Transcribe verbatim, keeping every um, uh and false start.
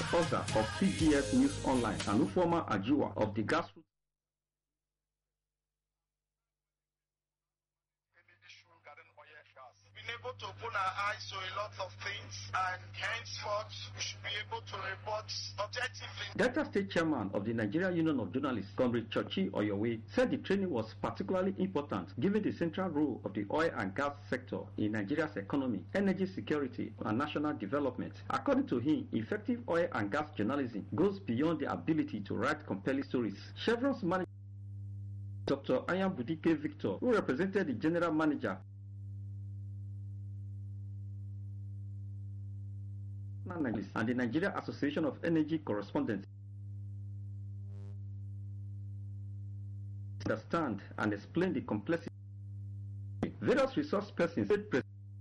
Oza of P G S News Online and Ufoma Ajua of the Grassroots. Been able to open our eyes to a lot of things, and henceforth we should be able to report objectively. Delta State Chairman of the Nigeria Union of Journalists, Comrade Chochi Oyowe, said the training was particularly important given the central role of the oil and gas sector in Nigeria's economy, energy security, and national development. According to him, effective oil and gas journalism goes beyond the ability to write compelling stories. Chevron's manager, Doctor Ayambudike Victor, who represented the general manager and the Nigeria Association of Energy Correspondents, understand and explain the complexity. Various resource persons said